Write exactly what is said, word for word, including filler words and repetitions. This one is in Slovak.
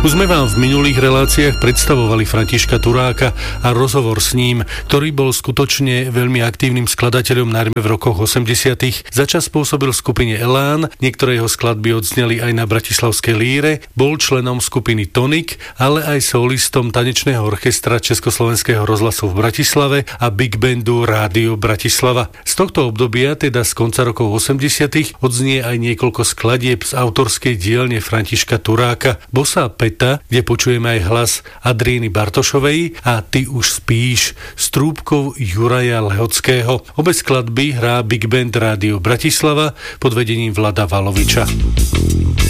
Už sme vám v minulých reláciách predstavovali Františka Turáka a rozhovor s ním, ktorý bol skutočne veľmi aktívnym skladateľom najmä v rokoch osemdesiatych. Začas pôsobil v skupine Elán, niektoré jeho skladby odzneli aj na bratislavskej líre, bol členom skupiny Tonik, ale aj solistom tanečného orchestra Československého rozhlasu v Bratislave a Big Bandu Rádio Bratislava. Z tohto obdobia, teda z konca rokov osemdesiatych, odznie aj niekoľko skladieb z autorskej dielne Františka Turáka, Bossa Peta, kde počujeme aj hlas Adrieny Bartošovej a Ty už spíš s trúbkou Juraja Lehockého. Obe skladby hrá Big Band Rádio Bratislava pod vedením Vlada Valoviča.